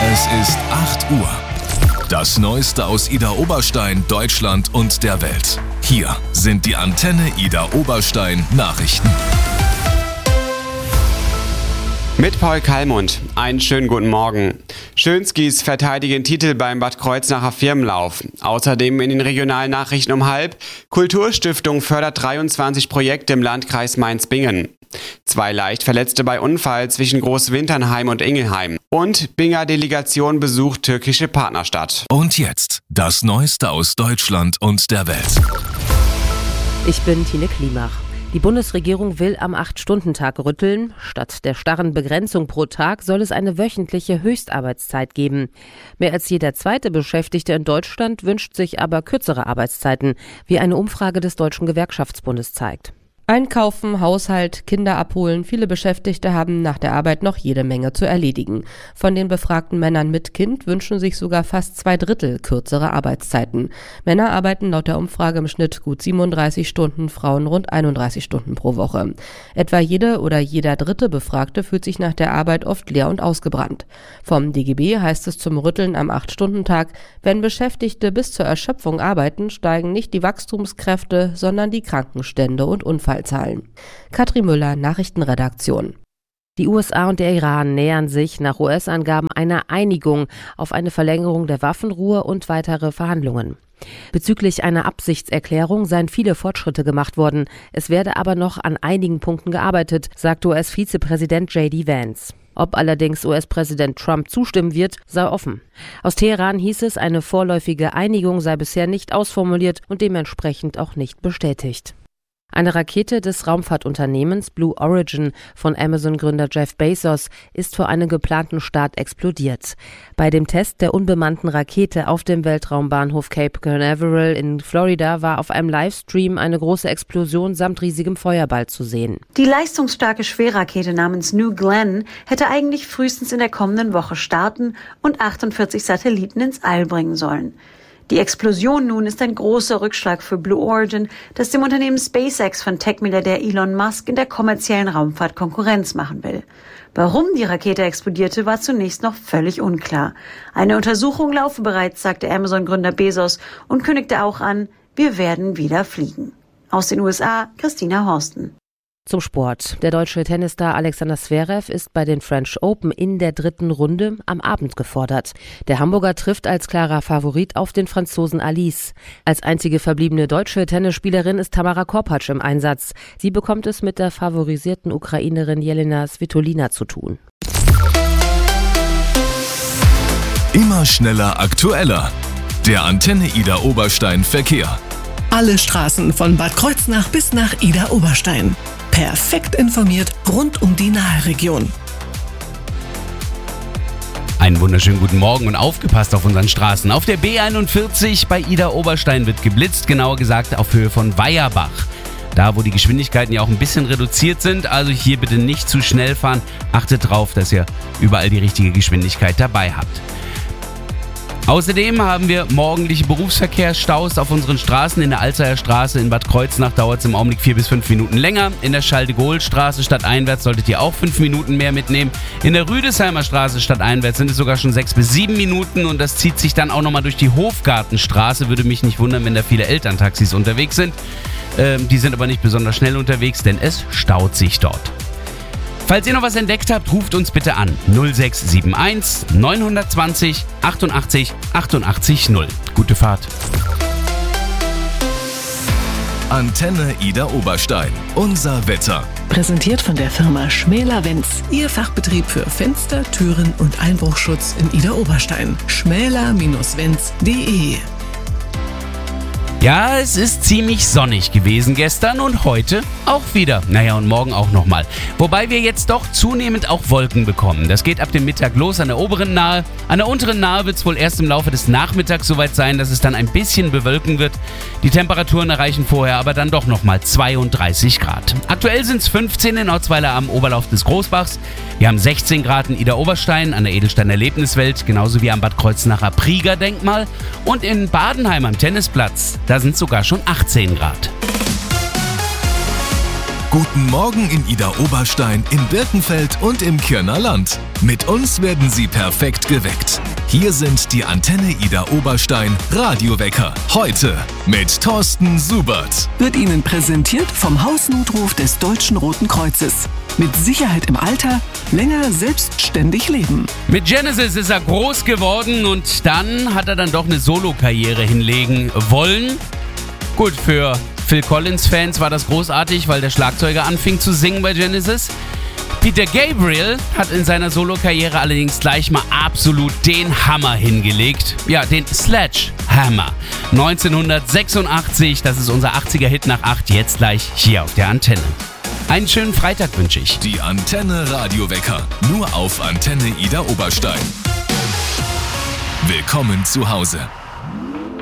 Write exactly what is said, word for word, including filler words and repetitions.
Es ist acht Uhr. Das Neueste aus Idar Oberstein, Deutschland und der Welt. Hier sind die Antenne Idar Oberstein Nachrichten. Mit Paul Kallmund. Einen schönen guten Morgen. Schönskis verteidigen Titel beim Bad Kreuznacher Firmenlauf. Außerdem in den regionalen Nachrichten um halb. Kulturstiftung fördert dreiundzwanzig Projekte im Landkreis Mainz-Bingen. Zwei leicht Verletzte bei Unfall zwischen Großwinternheim und Ingelheim. Und Binger Delegation besucht türkische Partnerstadt. Und jetzt das Neueste aus Deutschland und der Welt. Ich bin Tine Klimach. Die Bundesregierung will am acht-Stunden-Tag rütteln. Statt der starren Begrenzung pro Tag soll es eine wöchentliche Höchstarbeitszeit geben. Mehr als jeder zweite Beschäftigte in Deutschland wünscht sich aber kürzere Arbeitszeiten, wie eine Umfrage des Deutschen Gewerkschaftsbundes zeigt. Einkaufen, Haushalt, Kinder abholen. Viele Beschäftigte haben nach der Arbeit noch jede Menge zu erledigen. Von den befragten Männern mit Kind wünschen sich sogar fast zwei Drittel kürzere Arbeitszeiten. Männer arbeiten laut der Umfrage im Schnitt gut siebenunddreißig Stunden, Frauen rund einunddreißig Stunden pro Woche. Etwa jede oder jeder dritte Befragte fühlt sich nach der Arbeit oft leer und ausgebrannt. Vom D G B heißt es zum Rütteln am acht-Stunden-Tag, wenn Beschäftigte bis zur Erschöpfung arbeiten, steigen nicht die Wachstumskräfte, sondern die Krankenstände und Unfallzahlen. Katrin Müller, Nachrichtenredaktion. Die U S A und der Iran nähern sich nach U S-Angaben einer Einigung auf eine Verlängerung der Waffenruhe und weitere Verhandlungen. Bezüglich einer Absichtserklärung seien viele Fortschritte gemacht worden. Es werde aber noch an einigen Punkten gearbeitet, sagte U S-Vizepräsident J D Vance. Ob allerdings U S-Präsident Trump zustimmen wird, sei offen. Aus Teheran hieß es, eine vorläufige Einigung sei bisher nicht ausformuliert und dementsprechend auch nicht bestätigt. Eine Rakete des Raumfahrtunternehmens Blue Origin von Amazon-Gründer Jeff Bezos ist vor einem geplanten Start explodiert. Bei dem Test der unbemannten Rakete auf dem Weltraumbahnhof Cape Canaveral in Florida war auf einem Livestream eine große Explosion samt riesigem Feuerball zu sehen. Die leistungsstarke Schwerrakete namens New Glenn hätte eigentlich frühestens in der kommenden Woche starten und achtundvierzig Satelliten ins All bringen sollen. Die Explosion nun ist ein großer Rückschlag für Blue Origin, das dem Unternehmen SpaceX von Tech-Milliardär Elon Musk in der kommerziellen Raumfahrt Konkurrenz machen will. Warum die Rakete explodierte, war zunächst noch völlig unklar. Eine Untersuchung laufe bereits, sagte Amazon-Gründer Bezos und kündigte auch an, wir werden wieder fliegen. Aus den U S A, Christina Horsten. Zum Sport. Der deutsche Tennisstar Alexander Zverev ist bei den French Open in der dritten Runde am Abend gefordert. Der Hamburger trifft als klarer Favorit auf den Franzosen Alice. Als einzige verbliebene deutsche Tennisspielerin ist Tamara Korpatsch im Einsatz. Sie bekommt es mit der favorisierten Ukrainerin Jelena Svitolina zu tun. Immer schneller, aktueller. Der Antenne Idar Oberstein Verkehr. Alle Straßen von Bad Kreuznach bis nach Idar Oberstein. Perfekt informiert rund um die Nahregion. Einen wunderschönen guten Morgen und aufgepasst auf unseren Straßen. Auf der B einundvierzig bei Idar Oberstein wird geblitzt, genauer gesagt auf Höhe von Weierbach. Da, wo die Geschwindigkeiten ja auch ein bisschen reduziert sind, also hier bitte nicht zu schnell fahren. Achtet drauf, dass ihr überall die richtige Geschwindigkeit dabei habt. Außerdem haben wir morgendliche Berufsverkehrsstaus auf unseren Straßen. In der Alzeyer Straße in Bad Kreuznach dauert es im Augenblick vier bis fünf Minuten länger. In der Schalde-Gohl-Straße stadteinwärts solltet ihr auch fünf Minuten mehr mitnehmen. In der Rüdesheimer Straße stadteinwärts sind es sogar schon sechs bis sieben Minuten und das zieht sich dann auch nochmal durch die Hofgartenstraße. Würde mich nicht wundern, wenn da viele Elterntaxis unterwegs sind. Ähm, die sind aber nicht besonders schnell unterwegs, denn es staut sich dort. Falls ihr noch was entdeckt habt, ruft uns bitte an null sechs sieben eins neun zwei null achtundachtzig achtundachtzig null. Gute Fahrt. Antenne Idar Oberstein. Unser Wetter. Präsentiert von der Firma Schmäler-Wenz. Ihr Fachbetrieb für Fenster, Türen und Einbruchschutz in Idar Oberstein. schmäler Bindestrich wenz punkt de. Ja, es ist ziemlich sonnig gewesen gestern und heute auch wieder. Naja, und morgen auch nochmal. Wobei wir jetzt doch zunehmend auch Wolken bekommen. Das geht ab dem Mittag los an der oberen Nahe. An der unteren Nahe wird es wohl erst im Laufe des Nachmittags soweit sein, dass es dann ein bisschen bewölken wird. Die Temperaturen erreichen vorher aber dann doch nochmal zweiunddreißig Grad. Aktuell sind es fünfzehn in Ortsweiler am Oberlauf des Großbachs. Wir haben sechzehn Grad in Idar Oberstein an der Edelstein Erlebniswelt, genauso wie am Bad Kreuznacher Prieger-Denkmal. Und in Badenheim am Tennisplatz, da sind sogar schon achtzehn Grad. Guten Morgen in Idar-Oberstein, in Birkenfeld und im Kirner Land. Mit uns werden Sie perfekt geweckt. Hier sind die Antenne Idar-Oberstein Radiowecker. Heute mit Thorsten Subert. Wird Ihnen präsentiert vom Hausnotruf des Deutschen Roten Kreuzes. Mit Sicherheit im Alter, länger selbstständig leben. Mit Genesis ist er groß geworden und dann hat er dann doch eine Solo-Karriere hinlegen wollen. Gut, für Phil Collins-Fans war das großartig, weil der Schlagzeuger anfing zu singen bei Genesis. Peter Gabriel hat in seiner Solo-Karriere allerdings gleich mal absolut den Hammer hingelegt. Ja, den Sledgehammer. neunzehnhundertsechsundachtzig, das ist unser achtziger-Hit nach acht, jetzt gleich hier auf der Antenne. Einen schönen Freitag wünsche ich. Die Antenne Radiowecker, nur auf Antenne Idar-Oberstein. Willkommen zu Hause.